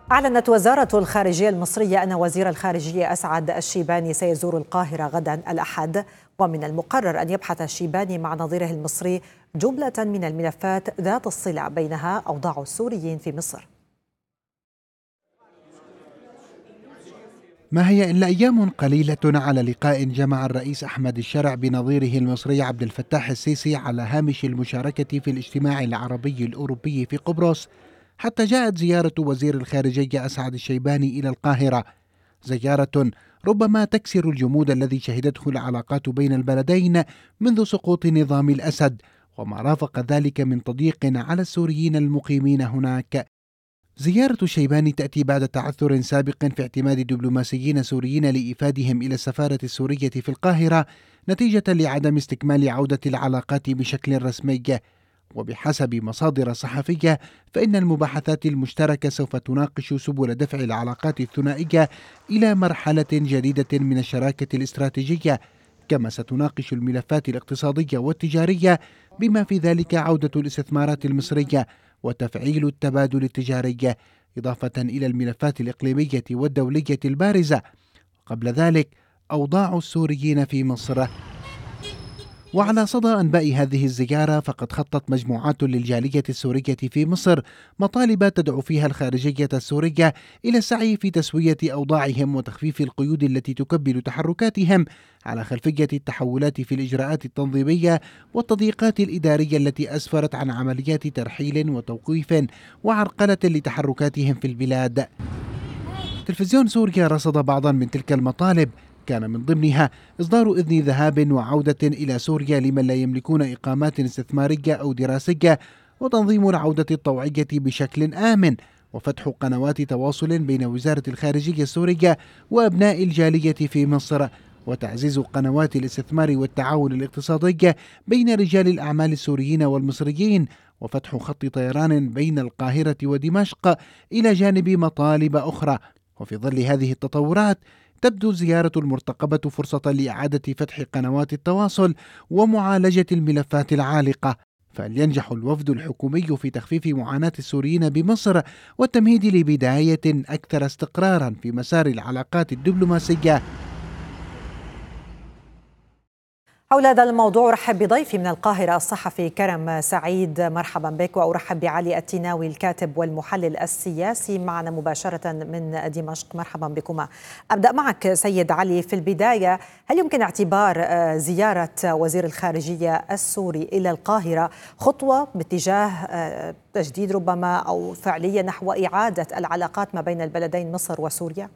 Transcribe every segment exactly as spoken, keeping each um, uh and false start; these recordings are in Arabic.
أعلنت وزارة الخارجية المصرية أن وزير الخارجية أسعد الشيباني سيزور القاهرة غدا الأحد، ومن المقرر أن يبحث الشيباني مع نظيره المصري جملة من الملفات ذات الصلة، بينها أوضاع السوريين في مصر. ما هي إلا أيام قليلة على لقاء جمع الرئيس أحمد الشرع بنظيره المصري عبد الفتاح السيسي على هامش المشاركة في الاجتماع العربي الأوروبي في قبرص، حتى جاءت زيارة وزير الخارجية أسعد الشيباني إلى القاهرة، زيارة ربما تكسر الجمود الذي شهدته العلاقات بين البلدين منذ سقوط نظام الأسد، وما رافق ذلك من تضييق على السوريين المقيمين هناك. زيارة الشيباني تأتي بعد تعثر سابق في اعتماد دبلوماسيين سوريين لإيفادهم إلى السفارة السورية في القاهرة نتيجة لعدم استكمال عودة العلاقات بشكل رسمي. وبحسب مصادر صحفية فإن المباحثات المشتركة سوف تناقش سبل دفع العلاقات الثنائية إلى مرحلة جديدة من الشراكة الاستراتيجية، كما ستناقش الملفات الاقتصادية والتجارية بما في ذلك عودة الاستثمارات المصرية وتفعيل التبادل التجاري، إضافة إلى الملفات الإقليمية والدولية البارزة، قبل ذلك أوضاع السوريين في مصر. وعلى صدى أنباء هذه الزيارة فقد خطت مجموعات للجالية السورية في مصر مطالب تدعو فيها الخارجية السورية إلى السعي في تسوية أوضاعهم وتخفيف القيود التي تكبل تحركاتهم على خلفية التحولات في الإجراءات التنظيمية والتضييقات الإدارية التي أسفرت عن عمليات ترحيل وتوقيف وعرقلة لتحركاتهم في البلاد. تلفزيون سوريا رصد بعضا من تلك المطالب، كان من ضمنها إصدار إذن ذهاب وعودة إلى سوريا لمن لا يملكون إقامات استثمارية أو دراسية، وتنظيم العودة الطوعية بشكل آمن، وفتح قنوات تواصل بين وزارة الخارجية السورية وأبناء الجالية في مصر، وتعزيز قنوات الاستثمار والتعاون الاقتصادي بين رجال الأعمال السوريين والمصريين، وفتح خط طيران بين القاهرة ودمشق، إلى جانب مطالب أخرى. وفي ظل هذه التطورات تبدو الزيارة المرتقبة فرصة لإعادة فتح قنوات التواصل ومعالجة الملفات العالقة، فلينجح الوفد الحكومي في تخفيف معاناة السوريين بمصر والتمهيد لبداية أكثر استقرارا في مسار العلاقات الدبلوماسية. حول هذا الموضوع أرحب بضيفي من القاهرة الصحفي كرم سعيد، مرحبا بك، وأرحب بعلي التناوي الكاتب والمحلل السياسي معنا مباشرة من دمشق. مرحبا بكما. أبدأ معك سيد علي. في البداية، هل يمكن اعتبار زيارة وزير الخارجية السوري إلى القاهرة خطوة باتجاه تجديد ربما أو فعلية نحو إعادة العلاقات ما بين البلدين مصر وسوريا؟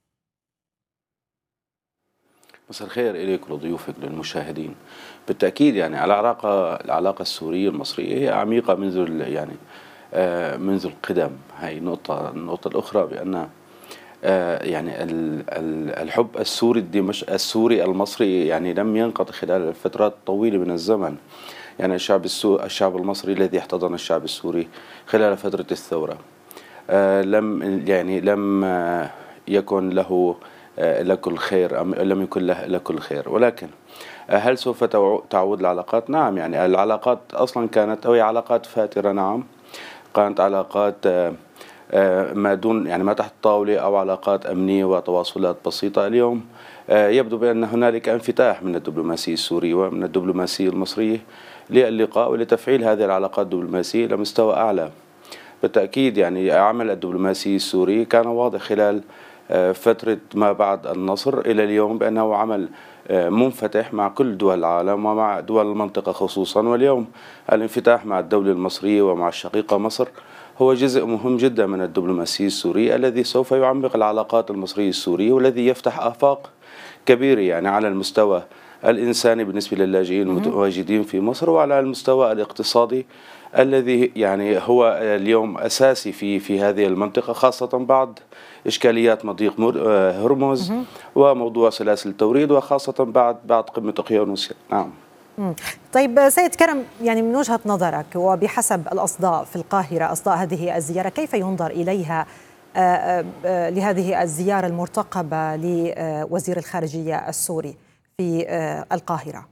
مساء الخير إليك ولضيوفك للمشاهدين. بالتأكيد يعني العلاقة العلاقة السورية المصرية هي عميقة منذ يعني آه منذ القدم. هاي نقطة. النقطة الأخرى بأن آه يعني الحب السوري الدمشق السوري المصري يعني لم ينقطع خلال فترات طويلة من الزمن. يعني الشعب الشعب المصري الذي احتضن الشعب السوري خلال فترة الثورة آه لم يعني لم آه يكن له لكل خير أم لم يكن له لكل خير، ولكن هل سوف تعود العلاقات؟ نعم، يعني العلاقات أصلا كانت هي علاقات فاترة. نعم، كانت علاقات ما دون يعني ما تحت الطاولة أو علاقات أمنية وتواصلات بسيطة. اليوم يبدو بأن هنالك انفتاح من الدبلوماسية السورية ومن الدبلوماسية المصرية للقاء ولتفعيل هذه العلاقات الدبلوماسية لمستوى أعلى. بالتأكيد يعني عمل الدبلوماسي السوري كان واضح خلال فترة ما بعد النصر إلى اليوم بأنه عمل منفتح مع كل دول العالم ومع دول المنطقة خصوصا. واليوم الانفتاح مع الدولة المصرية ومع الشقيقة مصر هو جزء مهم جدا من الدبلوماسية السورية الذي سوف يعمق العلاقات المصرية السورية والذي يفتح آفاق كبيرة يعني على المستوى الإنساني بالنسبة للاجئين المتواجدين في مصر، وعلى المستوى الاقتصادي الذي يعني هو اليوم أساسي في في هذه المنطقة، خاصة بعد إشكاليات مضيق هرمز وموضوع سلاسل التوريد، وخاصة بعد بعد قمة أقيانوس. نعم. طيب سيد كرم، يعني من وجهة نظرك وبحسب الأصداء في القاهرة، أصداء هذه الزيارة، كيف ينظر إليها لهذه الزيارة المرتقبة لوزير الخارجية السوري في القاهرة؟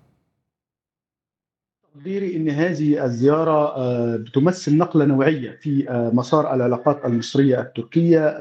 تقديري أن هذه الزيارة بتمثل نقلة نوعية في مسار العلاقات المصرية التركية.